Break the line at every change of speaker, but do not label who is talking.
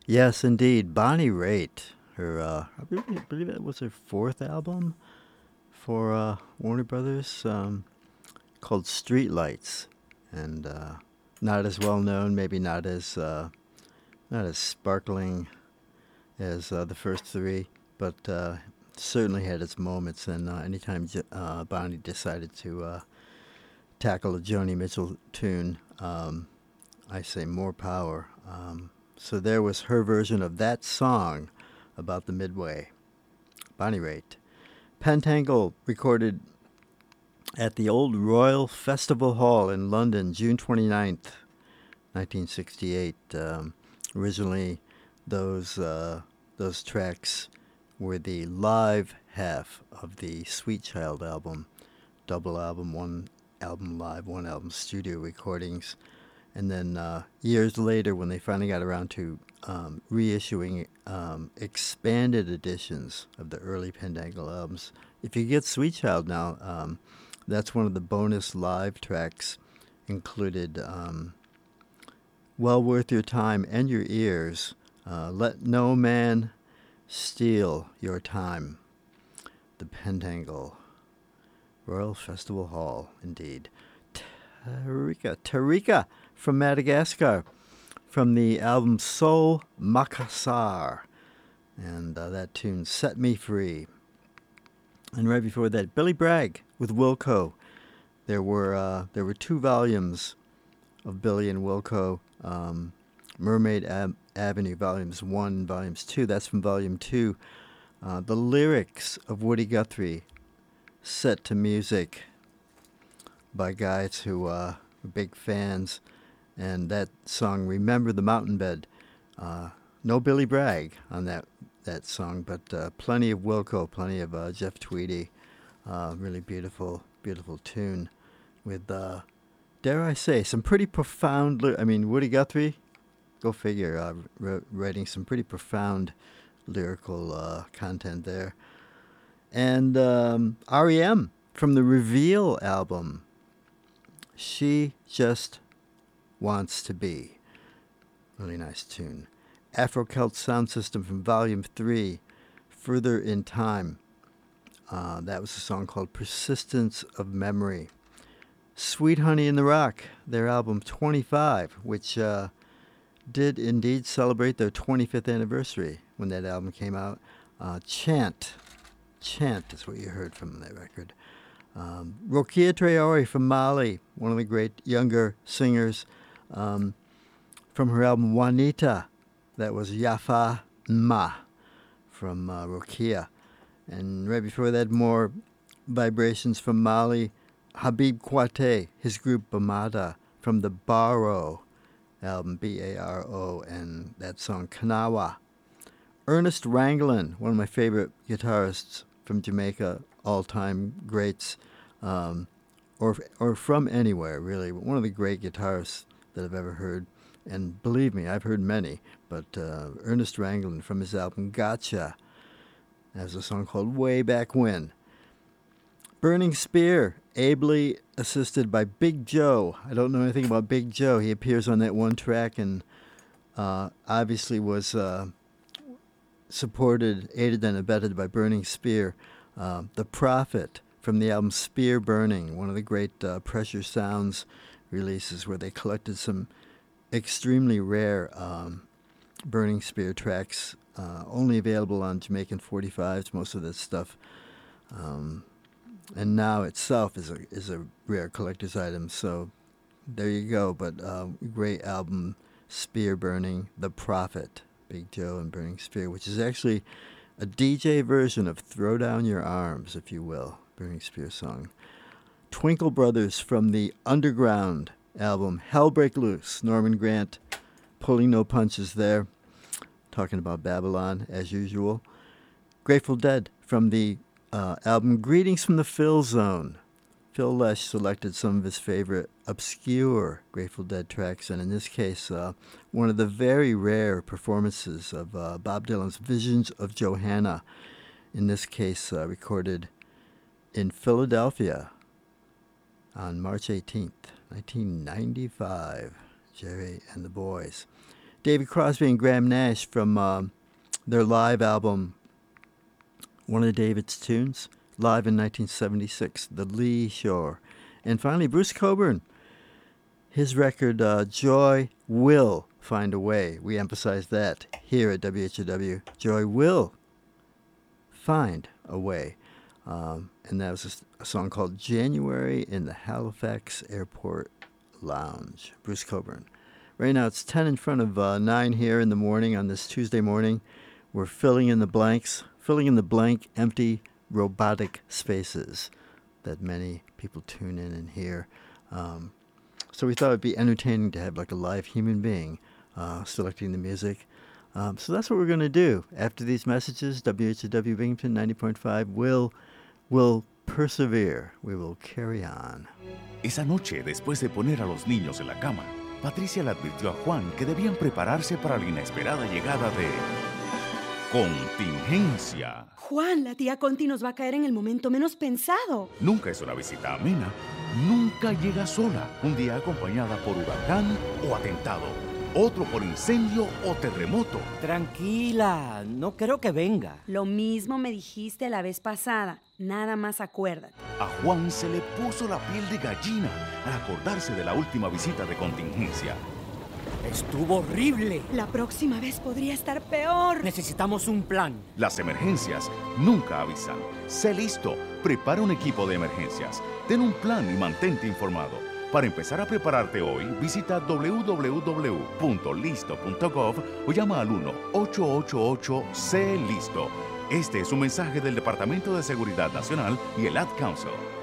Yes, indeed. Bonnie Raitt, I believe that was her fourth album for Warner Brothers, called Streetlights, and not as well known, maybe not as sparkling as the first three, but certainly had its moments. And anytime Bonnie decided to tackle a Joni Mitchell tune, I say more power. So there was her version of that song about the Midway, Bonnie Raitt. Pentangle recorded at the Old Royal Festival Hall in London, June 29th, 1968. Originally, those those tracks were the live half of the Sweet Child album, double album, one album live, one album studio recordings. And then years later, when they finally got around to reissuing expanded editions of the early Pendangle albums, if you get Sweet Child now, that's one of the bonus live tracks included. Well worth your time and your ears. Let no man steal your time. The Pentangle Royal Festival Hall, indeed. Tarika from Madagascar, from the album Soul Makassar, and that tune Set Me Free. And right before that, Billy Bragg with Wilco. There were two volumes of Billy and Wilco, Mermaid Avenue, volumes 1 and volumes 2. That's from volume 2. The lyrics of Woody Guthrie, set to music by guys who are big fans. And that song, Remember the Mountain Bed. No Billy Bragg on that song, but plenty of Wilco, plenty of Jeff Tweedy. Really beautiful, beautiful tune with, dare I say, some pretty profound. I mean, Woody Guthrie, go figure, writing some pretty profound lyrical content there. And REM from the Reveal album, She Just Wants to Be. Really nice tune. Afro Celt Sound System from Volume 3, Further in Time. That was a song called Persistence of Memory. Sweet Honey in the Rock, their album 25, which did indeed celebrate their 25th anniversary when that album came out. Chant is what you heard from that record. Rokia Traore from Mali, one of the great younger singers, from her album Juanita. That was Yafa Ma from Rokia. And right before that, more vibrations from Mali. Habib Kwate, his group Bamada, from the Baro album, Baro, and that song Kanawa. Ernest Ranglin, one of my favorite guitarists from Jamaica, all-time greats, or from anywhere, really. One of the great guitarists that I've ever heard. And believe me, I've heard many, but Ernest Ranglin from his album Gotcha has a song called Way Back When. Burning Spear, ably assisted by Big Joe. I don't know anything about Big Joe. He appears on that one track and obviously was supported, aided, and abetted by Burning Spear. The Prophet from the album Spear Burning, one of the great Pressure Sounds releases where they collected some extremely rare Burning Spear tracks, only available on Jamaican 45s, most of that stuff. And now itself is a rare collector's item. So there you go. But great album, Spear Burning, The Prophet, Big Joe and Burning Spear, which is actually a DJ version of Throw Down Your Arms, if you will, Burning Spear song. Twinkle Brothers from the Underground album, Hell Break Loose. Norman Grant pulling no punches there, talking about Babylon as usual. Grateful Dead from the album Greetings from the Phil Zone. Phil Lesh selected some of his favorite obscure Grateful Dead tracks, and in this case, one of the very rare performances of Bob Dylan's Visions of Johanna, in this case recorded in Philadelphia on March 18th, 1995. Jerry and the Boys. David Crosby and Graham Nash from their live album, one of David's tunes, live in 1976, The Lee Shore. And finally, Bruce Cockburn, his record, Joy Will Find a Way. We emphasize that here at WHW. Joy will find a way. And that was a song called January in the Halifax Airport Lounge. Bruce Cockburn. Right now it's 10 in front of 9 here in the morning on this Tuesday morning. We're filling in the blanks, filling in the blank, empty, robotic spaces that many people tune in and hear. So we thought it'd be entertaining to have like a live human being selecting the music. So that's what we're going to do. After these messages, WHW Binghamton 90.5 will persevere. We will carry on.
Esa noche, después de poner a los niños en la cama, Patricia le advirtió a Juan que debían prepararse para la inesperada llegada de Contingencia.
Juan, la tía Conti nos va a caer en el momento menos pensado.
Nunca es una visita amena, nunca llega sola, un día acompañada por huracán o atentado, otro por incendio o terremoto.
Tranquila, no creo que venga.
Lo mismo me dijiste la vez pasada, nada más acuérdate.
A Juan se le puso la piel de gallina al acordarse de la última visita de Contingencia.
Estuvo horrible.
La próxima vez podría estar peor.
Necesitamos un plan.
Las emergencias nunca avisan. Sé listo, prepara un equipo de emergencias, ten un plan y mantente informado. Para empezar a prepararte hoy, visita www.listo.gov o llama al 1-888-C-LISTO. Este es un mensaje del Departamento de Seguridad Nacional y el Ad Council.